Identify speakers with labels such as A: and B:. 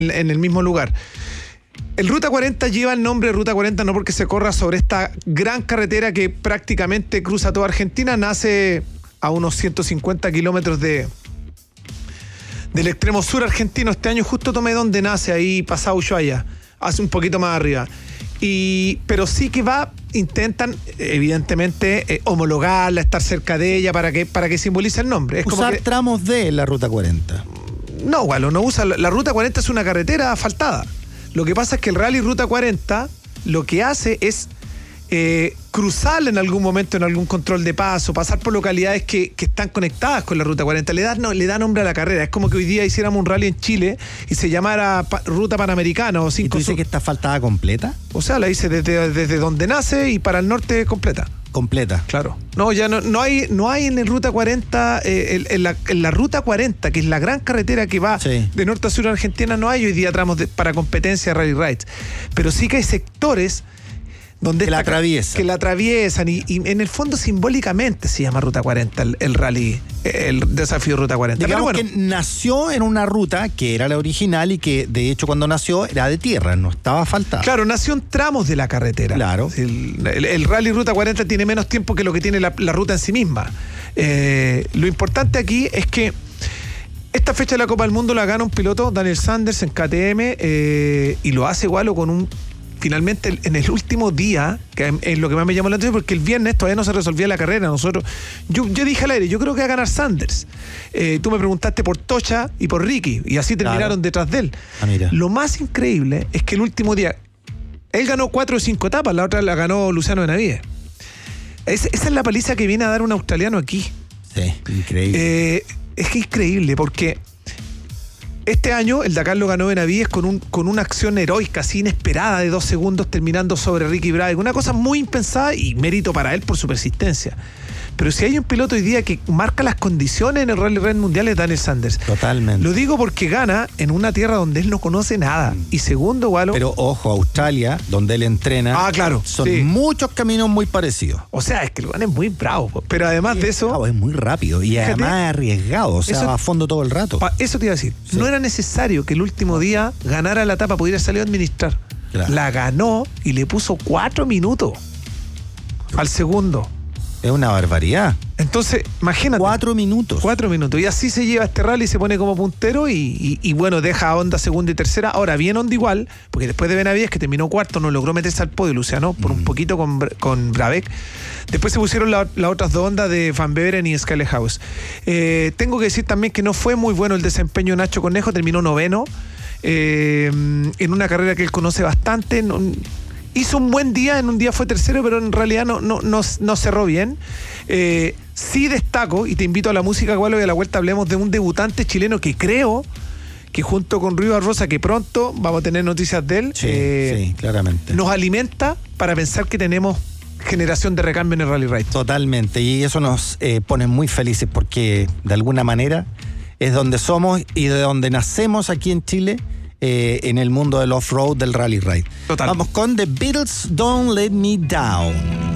A: en el mismo lugar. El Ruta 40 lleva el nombre de Ruta 40 no porque se corra sobre esta gran carretera que prácticamente cruza toda Argentina, nace a unos 150 kilómetros del extremo sur argentino. Este año justo tomé donde nace, ahí pasado Ushuaia, hace un poquito más arriba. Pero sí que intentan evidentemente homologarla, estar cerca de ella para que simbolice el nombre. Es
B: usar
A: como que,
B: tramos de la Ruta 40.
A: No, Gualo, no usa. La Ruta 40 es una carretera asfaltada. Lo que pasa es que el Rally Ruta 40 lo que hace es cruzar en algún momento en algún control de paso, pasar por localidades que están conectadas con la Ruta 40. Le da nombre a la carrera. Es como que hoy día hiciéramos un rally en Chile y se llamara Ruta Panamericana o 5.
B: ¿Y tú dices que está asfaltada completa?
A: O sea, la hice desde donde nace y para el norte completa.
B: Completa.
A: Claro. No, ya no hay en el Ruta 40, en la Ruta 40, que es la gran carretera que va de norte a sur en Argentina, no hay hoy día tramos para competencia Rally Rides. Pero sí que hay sectores donde
B: que la
A: atraviesan y en el fondo simbólicamente se llama Ruta 40 el rally, el desafío Ruta 40.
B: Digamos
A: pero bueno,
B: que nació en una ruta que era la original y que de hecho cuando nació era de tierra, no estaba asfaltada.
A: Claro, nació en tramos de la carretera.
B: Claro.
A: El rally Ruta 40 tiene menos tiempo que lo que tiene la ruta en sí misma. Lo importante aquí es que esta fecha de la Copa del Mundo la gana un piloto, Daniel Sanders, en KTM, y lo hace igual finalmente en el último día, que es lo que más me llamó la atención, porque el viernes todavía no se resolvía la carrera. Yo dije al aire, yo creo que va a ganar Sanders. Tú me preguntaste por Tocha y por Ricky, y así terminaron detrás de él.
B: Mira.
A: Lo más increíble es que el último día, él ganó 4 de 5 etapas, la otra la ganó Luciano Benavides. Esa es la paliza que viene a dar un australiano aquí.
B: Sí, increíble.
A: Es que increíble, porque este año el Dakar lo ganó Benavides con una acción heroica, así inesperada, de 2 segundos, terminando sobre Ricky Brabec. Una cosa muy impensada y mérito para él por su persistencia. Pero si hay un piloto hoy día que marca las condiciones en el Rally Raid Mundial es Daniel Sanders.
B: Totalmente.
A: Lo digo porque gana en una tierra donde él no conoce nada. Y segundo, Gualo.
B: Pero ojo, Australia, donde él entrena.
A: Claro.
B: Son muchos caminos muy parecidos.
A: O sea, es que el Guano es muy bravo. Pero además de eso.
B: Es muy rápido y además arriesgado. O sea, va a fondo todo el rato.
A: Eso te iba a decir. Sí. No era necesario que el último día ganara la etapa, pudiera salir a administrar. Claro. La ganó y le puso 4 minutos al segundo.
B: Es una barbaridad.
A: Entonces, imagínate.
B: 4 minutos.
A: 4 minutos. Y así se lleva este rally, se pone como puntero y bueno, deja a Honda segunda y tercera. Ahora, bien Honda igual, porque después de Benavides, que terminó cuarto, no logró meterse al podio, Luciano, por un poquito con Brabec. Después se pusieron las otras 2 Hondas de Van Beveren y Scalehouse. Tengo que decir también que no fue muy bueno el desempeño de Nacho Cornejo, terminó 9º. En una carrera que él conoce bastante. Hizo un buen día, en un día fue tercero, pero en realidad no cerró bien. Sí destaco, y te invito a la música, Gualo, y a la vuelta hablemos de un debutante chileno que creo que junto con Rui Barbosa, que pronto vamos a tener noticias de él,
B: sí, claramente.
A: Nos alimenta para pensar que tenemos generación de recambio en el Rally Raid.
B: Totalmente, y eso nos pone muy felices porque de alguna manera es donde somos y de donde nacemos aquí en Chile. En el mundo del off-road, del Rally Raid.
A: Total.
B: Vamos con The Beatles, Don't Let Me Down.